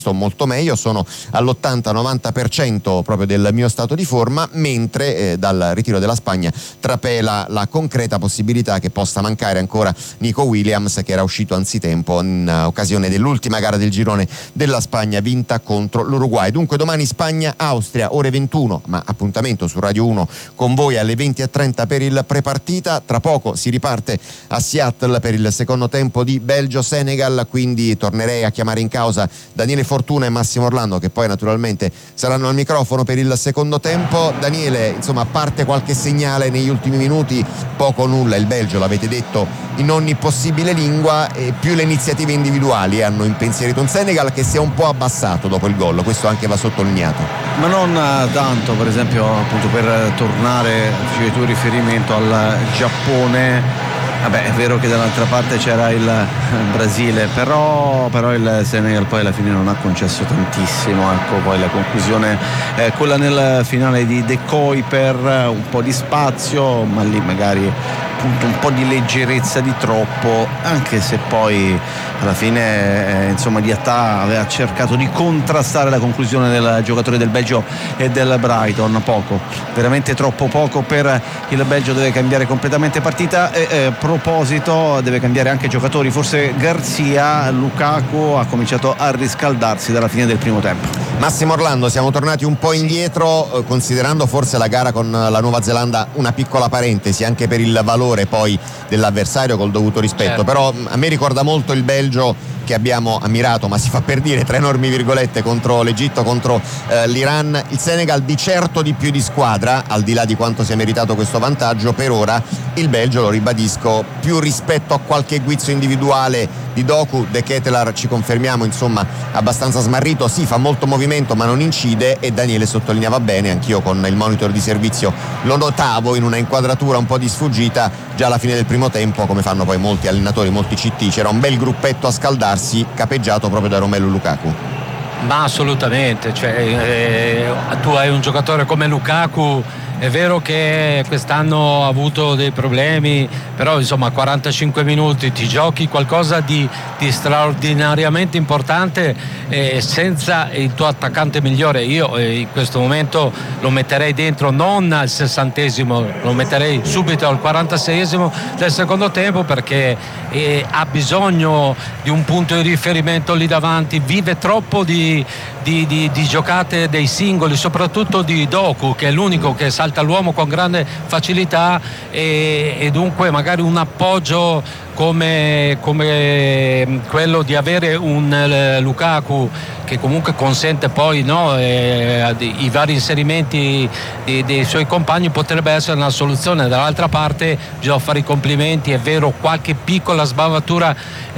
sto molto meglio, sono all'80-90% proprio del mio stato di forma, mentre dal ritiro della Spagna trapela la concreta possibilità che possa mancare ancora Nico Williams, che era uscito anzitempo in occasione dell'ultima gara del girone della Spagna vinta contro l'Uruguay. Dunque domani Spagna-Austria ore 21, ma appuntamento su Radio 1 con voi alle 20:30 per il prepartita. Tra poco si riparte a Seattle per il secondo tempo di Belgio-Senegal, quindi tornerei a chiamare in causa Daniele Fortuna e Massimo Orlando, che poi naturalmente saranno al microfono per il secondo tempo. Daniele, insomma, a parte qualche segnale negli ultimi minuti, poco o nulla. Il Belgio, l'avete detto in ogni possibile lingua, e più le iniziative individuali hanno impensierito un Senegal che si è un po' abbassato dopo il gol, questo anche va sottolineato. Ma non tanto, per esempio, appunto, per tornare, facevi tu riferimento al Giappone. Vabbè, è vero che dall'altra parte c'era il Brasile, però il Senegal poi alla fine non ha concesso tantissimo. Ecco, poi la conclusione è quella nel finale di De Kuiper, un po' di spazio, ma lì magari appunto un po' di leggerezza di troppo, anche se poi alla fine insomma Diatta aveva cercato di contrastare la conclusione del giocatore del Belgio e del Brighton. Poco, veramente troppo poco per il Belgio. Deve cambiare completamente partita e a proposito deve cambiare anche giocatori, forse Garcia. Lukaku ha cominciato a riscaldarsi dalla fine del primo tempo. Massimo Orlando, siamo tornati un po' indietro, considerando forse la gara con la Nuova Zelanda una piccola parentesi anche per il valore poi dell'avversario, col dovuto rispetto, certo. Però a me ricorda molto il Belgio che abbiamo ammirato, ma si fa per dire, tra enormi virgolette, contro l'Egitto, contro l'Iran. Il Senegal di certo di più di squadra, al di là di quanto sia meritato questo vantaggio. Per ora il Belgio, lo ribadisco, più rispetto a qualche guizzo individuale di Doku. De Ketelaere, ci confermiamo, insomma, abbastanza smarrito, sì, fa molto movimento ma non incide, e Daniele sottolineava bene, anch'io con il monitor di servizio lo notavo in una inquadratura un po' di sfuggita già alla fine del primo tempo, come fanno poi molti allenatori, molti CT. C'era un bel gruppetto a scaldarsi, capeggiato proprio da Romelu Lukaku. Ma assolutamente, tu hai un giocatore come Lukaku. È vero che quest'anno ha avuto dei problemi, però insomma 45 minuti ti giochi qualcosa di straordinariamente importante senza il tuo attaccante migliore. Io in questo momento lo metterei dentro non al 60esimo, lo metterei subito al 46esimo del secondo tempo, perché ha bisogno di un punto di riferimento lì davanti. Vive troppo di giocate dei singoli, soprattutto di Doku, che è l'unico che salta l'uomo con grande facilità, e dunque magari un appoggio come quello di avere un Lukaku che comunque consente poi i vari inserimenti dei suoi compagni, potrebbe essere una soluzione. Dall'altra parte bisogna fare i complimenti, è vero, qualche piccola sbavatura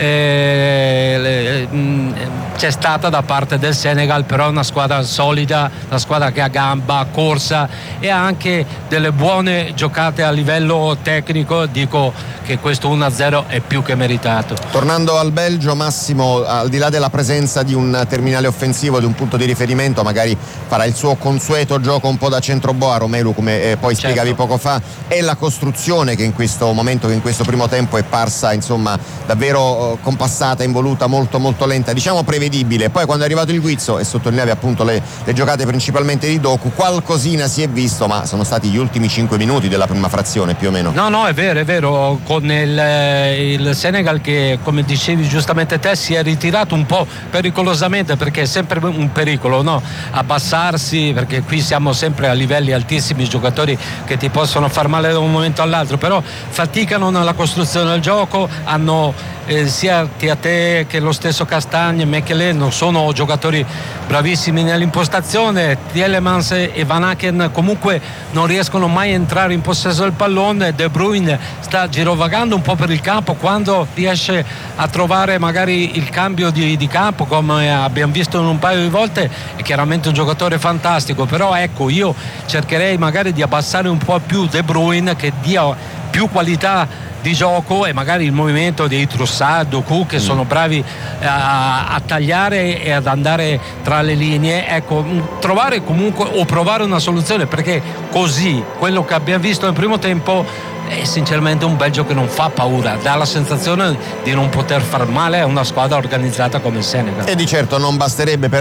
c'è stata da parte del Senegal, però è una squadra solida, una squadra che ha gamba, corsa e ha anche delle buone giocate a livello tecnico. Dico che questo 1-0 è più che meritato. Tornando al Belgio, Massimo, al di là della presenza di un terminale offensivo, di un punto di riferimento, magari farà il suo consueto gioco un po' da centroboa Romelu, come poi spiegavi poco fa, è la costruzione che in questo momento, che in questo primo tempo è parsa insomma davvero compassata, involuta, molto molto lenta, diciamo prevedibile. Poi quando è arrivato il guizzo, e sottolineavi appunto le giocate principalmente di Doku, qualcosina si è visto, ma sono stati gli ultimi 5 minuti della prima frazione più o meno. No, è vero, con il Senegal che, come dicevi giustamente te, si è ritirato un po' pericolosamente, perché è sempre un pericolo, no? Abbassarsi, perché qui siamo sempre a livelli altissimi, giocatori che ti possono far male da un momento all'altro, però faticano nella costruzione del gioco, hanno sia Tiaté che lo stesso Castagne, Mekele non sono giocatori bravissimi nell'impostazione. Tielemans e Van Aken comunque non riescono mai a entrare in possesso del pallone. De Bruyne sta girovagando un po' per il campo, quando riesce a trovare magari il cambio di campo, come abbiamo visto in un paio di volte, è chiaramente un giocatore fantastico. Però ecco, io cercherei magari di abbassare un po' più De Bruyne, che dia più qualità di gioco, e magari il movimento dei Trossard, Doku, che sono bravi a tagliare e ad andare tra le linee. Ecco, trovare comunque o provare una soluzione, perché così quello che abbiamo visto nel primo tempo è sinceramente un Belgio che non fa paura, dà la sensazione di non poter far male a una squadra organizzata come il Senegal. E di certo non basterebbe per